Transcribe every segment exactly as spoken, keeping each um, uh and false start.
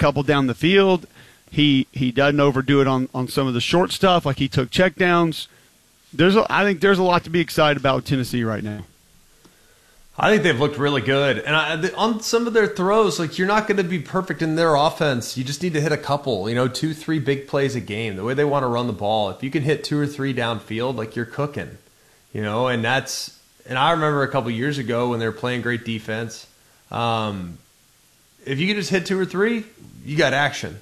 couple down the field. He he doesn't overdo it on, on some of the short stuff, like he took checkdowns. There's a, I think there's a lot to be excited about with Tennessee right now. I think they've looked really good. And I, on some of their throws, like, you're not going to be perfect in their offense. You just need to hit a couple, you know, two, three big plays a game, the way they want to run the ball. If you can hit two or three downfield, like, you're cooking, you know, and that's – and I remember a couple years ago when they were playing great defense, um, if you can just hit two or three, you got action.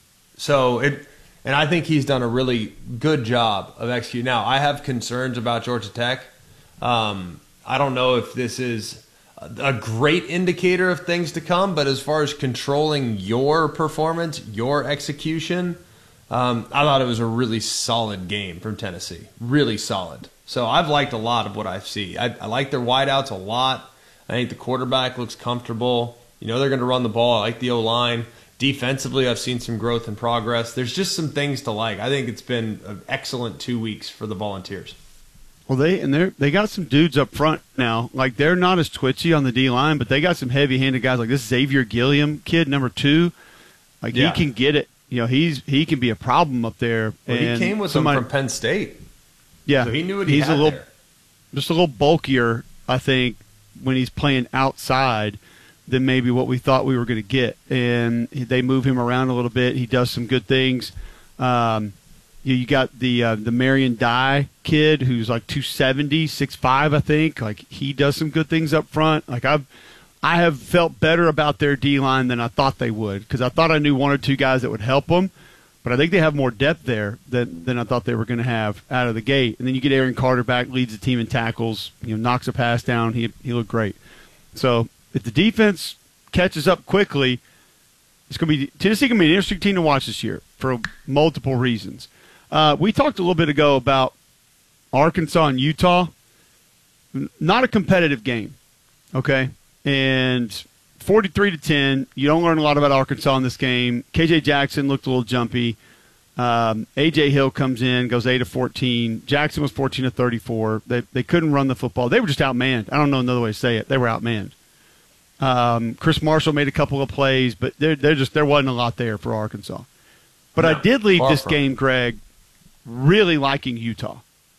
So it – and I think he's done a really good job of executing. Now, I have concerns about Georgia Tech. Um I don't know if this is a great indicator of things to come, but as far as controlling your performance, your execution, um, I thought it was a really solid game from Tennessee. Really solid. So I've liked a lot of what I see. I, I like their wideouts a lot. I think the quarterback looks comfortable. You know they're going to run the ball. I like the O-line. Defensively, I've seen some growth and progress. There's just some things to like. I think it's been an excellent two weeks for the Volunteers. Well, they and they they got some dudes up front now. Like, they're not as twitchy on the D line, but they got some heavy-handed guys like this Xavier Gilliam kid, number two. Like, yeah. He can get it. You know, he's he can be a problem up there. Well, and he came with somebody, them from Penn State. Yeah, so he knew what he he's had a little, there. Just a little bulkier, I think, when he's playing outside than maybe what we thought we were going to get. And they move him around a little bit. He does some good things. Um, You, you got the uh, the Marion Dye kid who's like two seventy, six five, I think. Like, he does some good things up front. Like, I've I have felt better about their D line than I thought they would, because I thought I knew one or two guys that would help them, but I think they have more depth there than than I thought they were going to have out of the gate. And then you get Aaron Carter back, leads the team in tackles, you know, knocks a pass down. He he looked great. So if the defense catches up quickly, it's going to be Tennessee going to be an interesting team to watch this year for multiple reasons. Uh, we talked a little bit ago about Arkansas and Utah. Not a competitive game, okay? And forty-three to ten, you don't learn a lot about Arkansas in this game. K J Jackson looked a little jumpy. Um, A J Hill comes in, goes eight of fourteen. Jackson was fourteen of thirty-four. They they couldn't run the football. They were just outmanned. I don't know another way to say it. They were outmanned. Um, Chris Marshall made a couple of plays, but they're, they're just there wasn't a lot there for Arkansas. But no, I did leave this from. game, Greg, really liking Utah.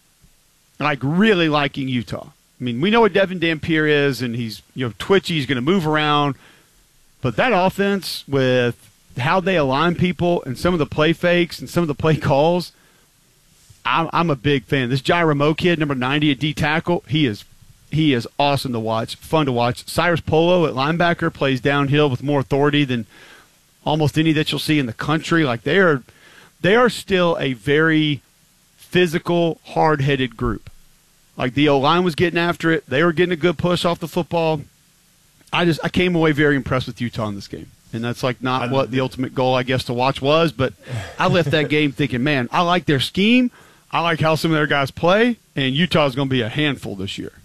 Like, really liking Utah. I mean, we know what Devin Dampier is, and he's, you know, twitchy. He's going to move around. But that offense, with how they align people and some of the play fakes and some of the play calls, I'm, I'm a big fan. This Jai Ramo kid, number ninety at D tackle, he is he is awesome to watch, fun to watch. Cyrus Polo at linebacker plays downhill with more authority than almost any that you'll see in the country. Like, they are, they are still a very physical, hard-headed group. Like, the O-line was getting after it. They were getting a good push off the football. I just I came away very impressed with Utah in this game. And that's, like, not what the ultimate goal, I guess, to watch was. But I left that game thinking, man, I like their scheme. I like how some of their guys play. And Utah's going to be a handful this year.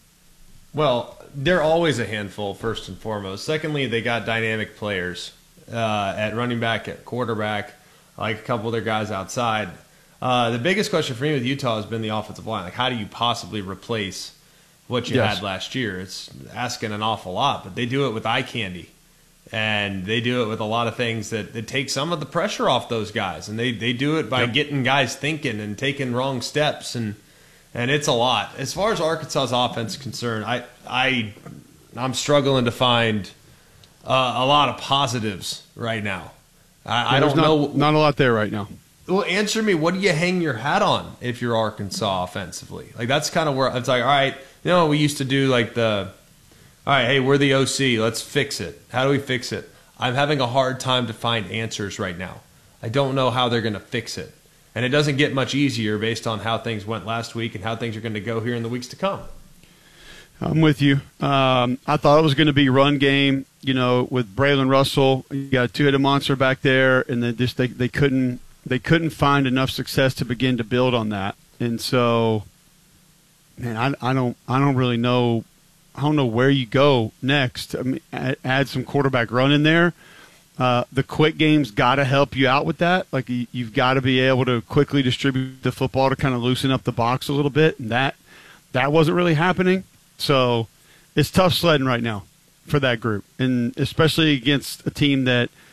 Well, they're always a handful, first and foremost. Secondly, they got dynamic players uh, at running back, at quarterback, like a couple of their guys outside. Uh, the biggest question for me with Utah has been the offensive line. Like, how do you possibly replace what you yes. had last year? It's asking an awful lot, but they do it with eye candy. And they do it with a lot of things that, that take some of the pressure off those guys. And they, they do it by yep. getting guys thinking and taking wrong steps. And and it's a lot. As far as Arkansas's offense is concerned, I, I, I'm struggling to find uh, a lot of positives right now. I, yeah, I don't not, know. Not a lot there right now. Well, answer me. What do you hang your hat on if you're Arkansas offensively? Like, that's kind of where it's like, all right, you know, we used to do like the, all right, hey, we're the O C. Let's fix it. How do we fix it? I'm having a hard time to find answers right now. I don't know how they're going to fix it. And it doesn't get much easier based on how things went last week and how things are going to go here in the weeks to come. I'm with you. Um, I thought it was going to be run game, you know, with Braylon Russell. You got a two-headed monster back there, and then just they, they couldn't they couldn't find enough success to begin to build on that. And so, man, I, I don't I don't really know I don't know where you go next. I mean, add, add some quarterback run in there. Uh, the quick game's got to help you out with that. Like, you, you've got to be able to quickly distribute the football to kind of loosen up the box a little bit, and that that wasn't really happening. So it's tough sledding right now for that group, and especially against a team that –